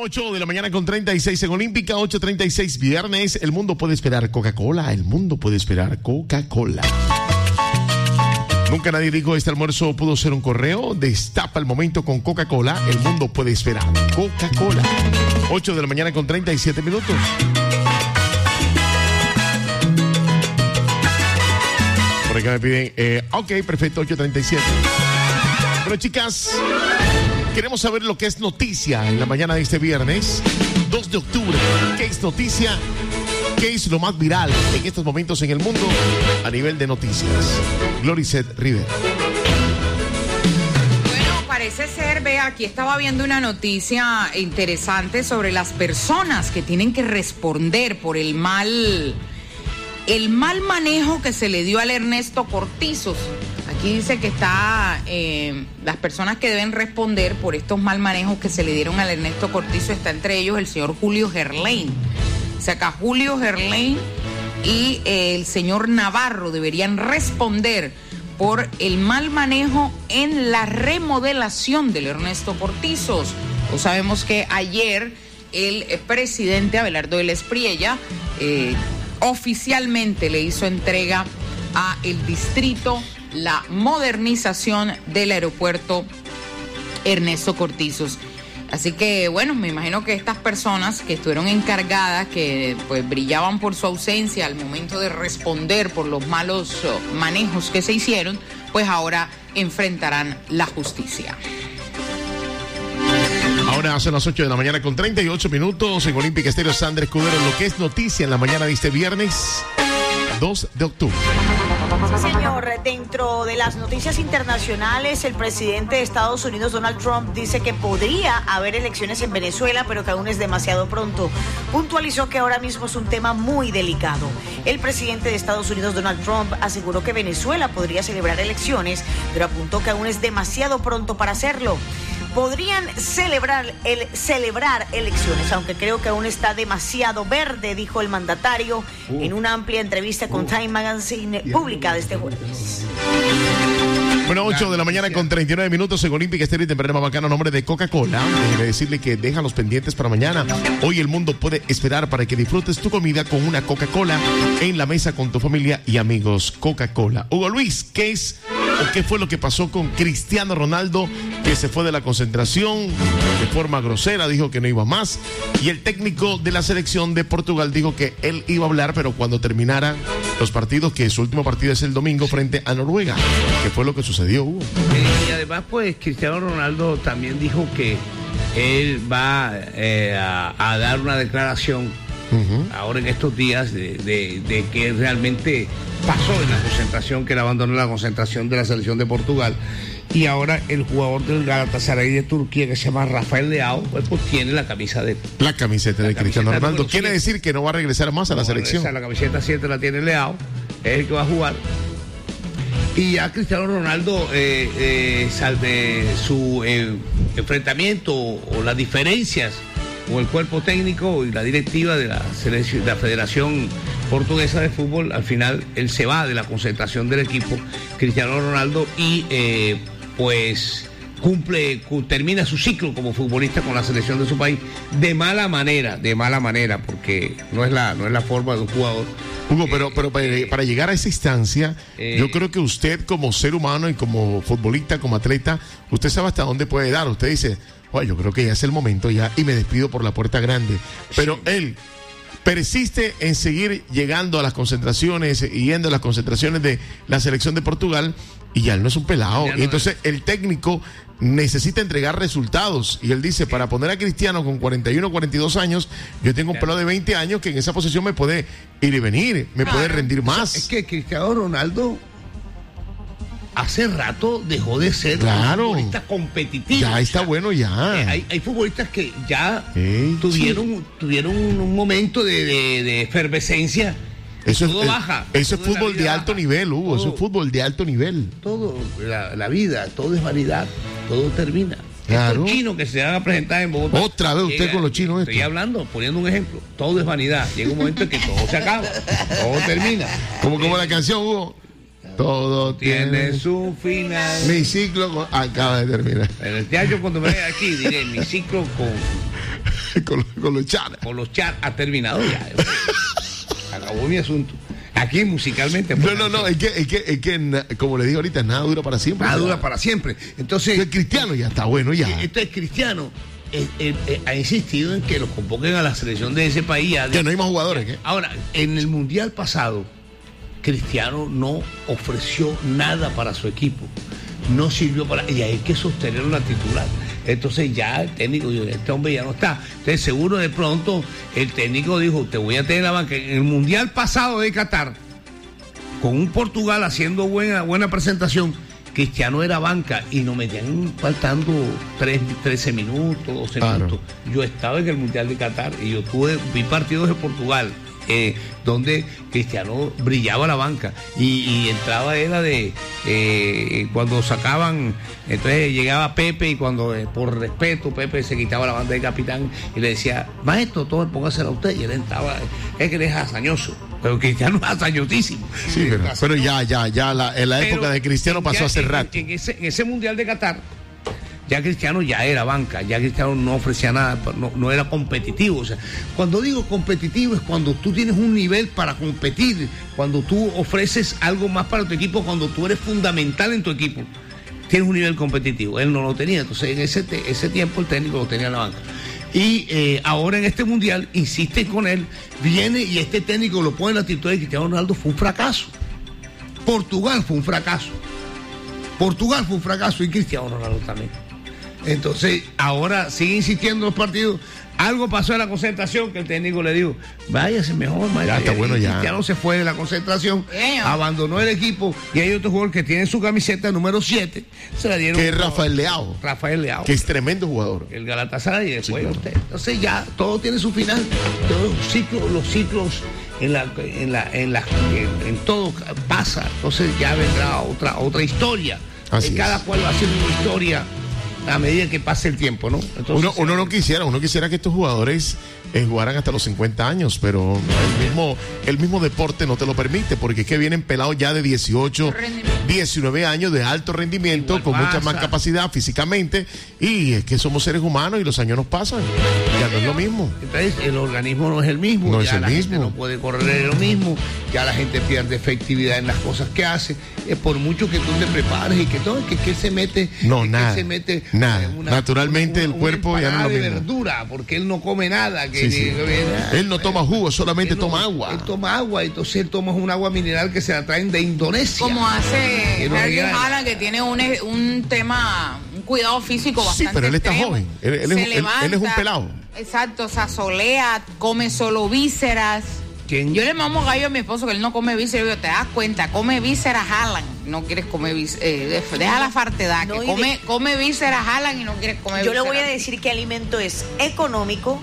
8 de la mañana con 36 en Olímpica, 8:36 viernes. El mundo puede esperar Coca-Cola, el mundo puede esperar Coca-Cola. Nunca nadie dijo este almuerzo pudo ser un correo. Destapa el momento con Coca-Cola, el mundo puede esperar Coca-Cola. 8 de la mañana con 37 minutos. Por acá me piden, ok, perfecto, 8:37. Bueno, chicas, queremos saber lo que es noticia en la mañana de este viernes, 2 de octubre. ¿Qué es noticia? ¿Qué es lo más viral en estos momentos en el mundo a nivel de noticias? Gloricet Rivera. Bueno, parece ser, vea, aquí estaba viendo una noticia interesante sobre las personas que tienen que responder por el mal manejo que se le dio al Ernesto Cortizos. Aquí dice que está las personas que deben responder por estos mal manejos que se le dieron al Ernesto Cortizo, está entre ellos el señor Julio Gerlain. O sea, acá Julio Gerlain y el señor Navarro deberían responder por el mal manejo en la remodelación del Ernesto Cortizos. Pues sabemos que ayer el presidente Abelardo Vélez Priella oficialmente le hizo entrega a el distrito la modernización del aeropuerto Ernesto Cortizos. Así que, bueno, me imagino que estas personas que estuvieron encargadas, que pues brillaban por su ausencia al momento de responder por los malos manejos que se hicieron, pues ahora enfrentarán la justicia. Ahora son las 8 de la mañana con 38 minutos en Olímpica Estéreo. Sandra Escudero, lo que es noticia en la mañana de este viernes 2 de octubre. Sí, señor. Dentro de las noticias internacionales, el presidente de Estados Unidos, Donald Trump, dice que podría haber elecciones en Venezuela, pero que aún es demasiado pronto. Puntualizó que ahora mismo es un tema muy delicado. El presidente de Estados Unidos, Donald Trump, aseguró que Venezuela podría celebrar elecciones, pero apuntó que aún es demasiado pronto para hacerlo. Podrían celebrar elecciones, aunque creo que aún está demasiado verde, dijo el mandatario en una amplia entrevista con Time Magazine publicada este jueves. Bueno, 8 de la mañana con 39 minutos en Olímpica Estéreo y temprano más bacano, nombre de Coca-Cola. Déjeme decirle que deja los pendientes para mañana. Hoy el mundo puede esperar para que disfrutes tu comida con una Coca-Cola en la mesa con tu familia y amigos. Coca-Cola. Hugo Luis, ¿qué fue lo que pasó con Cristiano Ronaldo, que se fue de la concentración de forma grosera, dijo que no iba más? Y el técnico de la selección de Portugal dijo que él iba a hablar, pero cuando terminaran los partidos, que su último partido es el domingo frente a Noruega. ¿Qué fue lo que sucedió, Hugo? Y además, pues, Cristiano Ronaldo también dijo que él va a dar una declaración ahora en estos días de que realmente pasó en la concentración, que él abandonó la concentración de la selección de Portugal. Y ahora el jugador del Galatasaray de Turquía, que se llama Rafael Leao, pues tiene la camisa de... La camiseta de Cristiano Ronaldo. Quiere decir que no va a regresar más a la selección. La camiseta 7 la tiene Leao, es el que va a jugar. Y ya Cristiano Ronaldo su enfrentamiento o las diferencias con el cuerpo técnico y la directiva de la selección, de la Federación Portuguesa de Fútbol, al final él se va de la concentración del equipo, Cristiano Ronaldo, y pues termina su ciclo como futbolista con la selección de su país de mala manera, porque no es la forma de un jugador. Hugo, pero para llegar a esa instancia, yo creo que usted como ser humano y como futbolista, como atleta, usted sabe hasta dónde puede dar. Usted dice, bueno, yo creo que ya es el momento ya y me despido por la puerta grande. Pero él persiste en seguir llegando a las concentraciones y yendo a las concentraciones de la selección de Portugal, y ya él no es un pelado. Y entonces el técnico necesita entregar resultados, y él dice, para poner a Cristiano con 41 o 42 años, yo tengo un pelado de 20 años que en esa posición me puede ir y venir, me puede rendir más. Es que Cristiano Ronaldo hace rato dejó de ser un futbolista competitivo. Ya está bueno ya. Hay futbolistas que ya tuvieron un momento de efervescencia. Todo baja. Eso es fútbol de alto nivel, Hugo. Eso es fútbol de alto nivel. Todo, la vida, todo es vanidad. Todo termina. Claro. Estos chinos que se van a presentar en Bogotá. Otra vez usted con los chinos. Estoy hablando, poniendo un ejemplo. Todo es vanidad. Llega un momento en que todo se acaba. Todo termina. Como la canción, Hugo. Todo tiene su final. Mi ciclo acaba de terminar. En el teatro, cuando me vaya aquí, diré mi ciclo con con los chats. Con los chats ha terminado ya. Acabó mi asunto. Aquí musicalmente. No, es que como le digo ahorita, nada dura para siempre. Nada dura para siempre. Entonces, el Cristiano ya está bueno ya. Entonces Cristiano ha insistido en que lo convoquen a la selección de ese país. Ya no hay más jugadores. ¿Qué? Ahora, en el Mundial pasado, Cristiano no ofreció nada para su equipo. No sirvió para... Y hay que sostenerlo la titular. Entonces ya el técnico dijo, este hombre ya no está. Entonces seguro de pronto el técnico dijo, te voy a tener la banca. En el Mundial pasado de Qatar, con un Portugal haciendo buena presentación, Cristiano era banca y nos metían faltando 13 minutos, 12 minutos. Yo estaba en el Mundial de Qatar y yo vi partidos de Portugal. Donde Cristiano brillaba la banca y entraba era de cuando sacaban, entonces llegaba Pepe y cuando por respeto Pepe se quitaba la banda de capitán y le decía, maestro, todo póngasela a usted, y él entraba, es que él es hazañoso, pero Cristiano es hazañosísimo. Sí, pero ya en la época de Cristiano pasó hace rato. En ese Mundial de Qatar ya Cristiano ya era banca, ya Cristiano no ofrecía nada, no era competitivo. O sea, cuando digo competitivo es cuando tú tienes un nivel para competir, cuando tú ofreces algo más para tu equipo, cuando tú eres fundamental en tu equipo, tienes un nivel competitivo. Él no lo tenía, entonces en ese tiempo el técnico lo tenía en la banca. Y ahora en este Mundial insisten con él, viene y este técnico lo pone en la titular y Cristiano Ronaldo fue un fracaso. Portugal fue un fracaso y Cristiano Ronaldo también. Entonces, ahora sigue insistiendo en los partidos. Algo pasó en la concentración que el técnico le dijo, váyase mejor, maestro. Ya está bueno ya. Cristiano se fue de la concentración, abandonó el equipo y hay otro jugador que tiene su camiseta número 7, se la dieron. Que es Rafael Leao. Que es tremendo jugador. El Galatasaray y después usted. Entonces ya, todo tiene su final. Todos los ciclos en todo pasa. Entonces ya vendrá otra historia. Cada cual va haciendo una historia a medida que pase el tiempo, ¿no? Entonces, uno quisiera que estos jugadores jugaran hasta los 50 años, pero el mismo deporte no te lo permite, porque es que vienen pelados ya de 18, 19 años de alto rendimiento, con mucha más capacidad físicamente, y es que somos seres humanos y los años nos pasan, ya no es lo mismo. Entonces el organismo no es el mismo, no ya es el la mismo. Gente no puede correr lo mismo, ya la gente pierde efectividad en las cosas que hace, por mucho que tú te prepares y que todo, que se mete, nada. Naturalmente el cuerpo ya no es lo mismo. Verdura, porque él no come nada, él no toma jugo, solamente toma agua. Él toma agua, entonces él toma un agua mineral que se la traen de Indonesia. Como hace Erling Haaland, que tiene un tema, un cuidado físico bastante. Sí, pero él está extremo. joven. Él es un pelado. Exacto, o sea, solea, come solo vísceras. ¿Quién? Yo le mamo gallo a mi esposo que él no come vísceras. Yo, te das cuenta, come vísceras Haaland. No quieres comer vísceras. Deja la fartedad. No, come vísceras Haaland y no quieres comer vísceras. Yo le voy a decir que alimento es económico,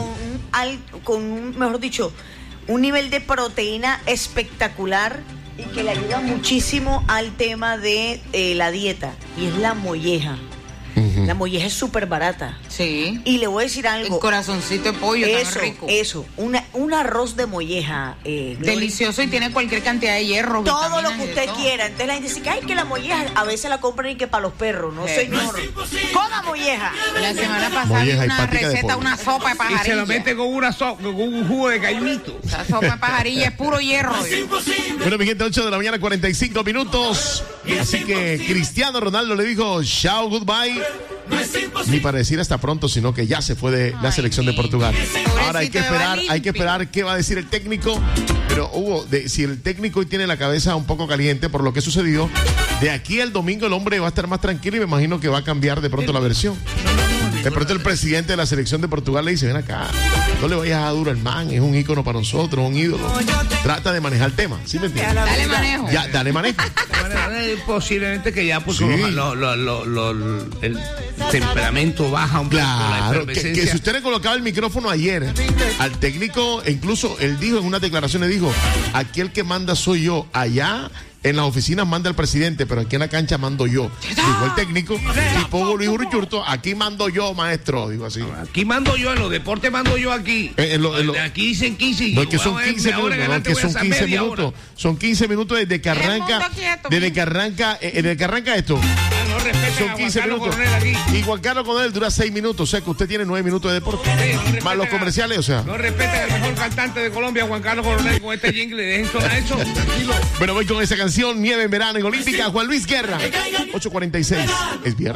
con mejor dicho, un nivel de proteína espectacular y que le ayuda muchísimo al tema de la dieta. Y es la molleja. La molleja es súper barata. Sí. Y le voy a decir algo. El corazoncito de pollo tan rico. Eso, un arroz de molleja. Delicioso y tiene cualquier cantidad de hierro. Todo lo que usted quiera. Entonces la gente dice que ay, que la molleja a veces la compran y que para los perros. No, señor. Coma molleja. La semana pasada vi una receta, una sopa de pajarilla. Y se lo mete con un jugo de gallito. Esa sopa de pajarilla es puro hierro. Bueno, mi gente, 8 de la mañana, 45 minutos. Así que Cristiano Ronaldo le dijo chao, goodbye. Ni para decir hasta pronto, sino que ya se fue de la selección de Portugal. Ahora hay que esperar qué va a decir el técnico. Pero Hugo, si el técnico hoy tiene la cabeza un poco caliente por lo que sucedió, de aquí al domingo el hombre va a estar más tranquilo y me imagino que va a cambiar de pronto la versión. De pronto el presidente de la selección de Portugal le dice, ven acá, no le vayas a duro al man, es un ícono para nosotros, un ídolo. Trata de manejar el tema, ¿sí me entiendes? Dale manejo. Ya, dale manejo. Posiblemente que ya porque el temperamento baja un poco. Claro, que si usted le colocaba el micrófono ayer al técnico, incluso él dijo en una declaración, le dijo, aquí el que manda soy yo, allá en las oficinas manda el presidente, pero aquí en la cancha mando yo. Dijo el técnico, tipo Luis Urchurto, aquí mando yo, maestro, digo así. Aquí mando yo, en los deportes mando yo aquí. Aquí dicen 15 y no, es que son 15 minutos, no, es que son 15 minutos. Son 15 minutos desde que arranca esto. respetan Son a 15 Juan Carlos minutos. Coronel aquí. Y Juan Carlos Coronel dura 6 minutos. O sea que usted tiene 9 minutos de deporte. Sí, Más los comerciales, o sea. No respetan al mejor cantante de Colombia, Juan Carlos Coronel, con este jingle. Dejen sonar eso. Tranquilo. Bueno, voy con esa canción, Nieve en verano en Olímpica. Juan Luis Guerra. 8:46. Es viernes.